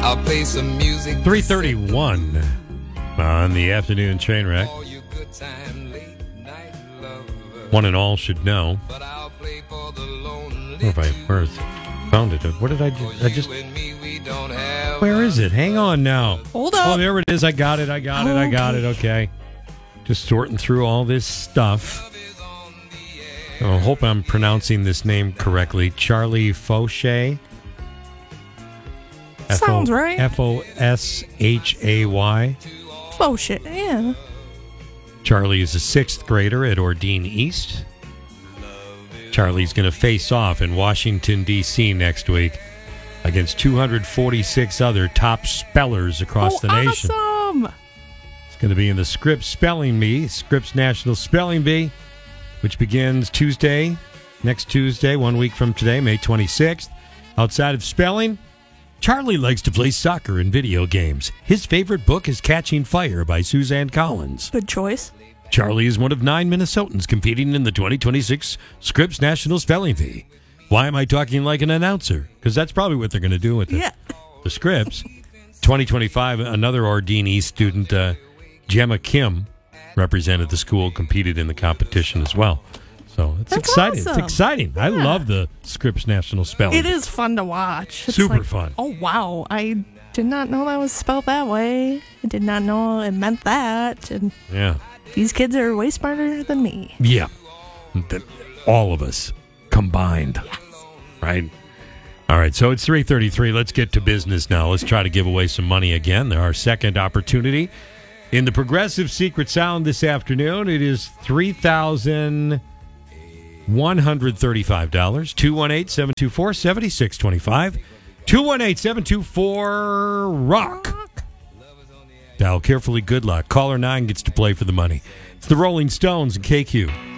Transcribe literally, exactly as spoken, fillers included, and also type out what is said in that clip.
I'll play some music. three thirty-one on the afternoon train wreck. One and all should know. Where have I where is, found it? What did I do? I just. Where is it? Hang on now. Hold up. Oh, there it is. I got it. I got it. I got it. Okay. Just sorting through all this stuff. I hope I'm pronouncing this name correctly. Charlie Foshay. Sounds right. F O S H A Y. Foshay, yeah. Charlie is a sixth grader at Ordine East. Charlie's going to face off in Washington, D C next week against two hundred forty-six other top spellers across oh, the nation. Awesome! It's going to be in the Scripps Spelling Bee, Scripps National Spelling Bee, which begins Tuesday, next Tuesday, one week from today, May twenty-sixth. Outside of spelling, Charlie likes to play soccer and video games. His favorite book is Catching Fire by Suzanne Collins. Good choice. Charlie is one of nine Minnesotans competing in the twenty twenty-six Scripps National Spelling Bee. Why am I talking like an announcer? Because that's probably what they're going to do with it. Yeah. The Scripps. twenty twenty-five, another Ordine East student, uh, Gemma Kim, represented the school, competed in the competition as well. So it's That's exciting. awesome. It's exciting. Yeah. I love the Scripps National Spelling It Bee. is fun to watch. It's Super like, fun. Oh, wow. I did not know that was spelled that way. I did not know it meant that. And Yeah. these kids are way smarter than me. Yeah. Th- All of us combined. Yes. Right? All right, so it's three thirty-three. Let's get to business now. Let's try to give away some money again. Our second opportunity in the Progressive Secret Sound this afternoon. It is three thousand one hundred thirty-five dollars. two one eight, seven two four, seven six two five. two one eight, seven two four, rock. Dial carefully. Good luck. Caller nine gets to play for the money. It's the Rolling Stones and K Q.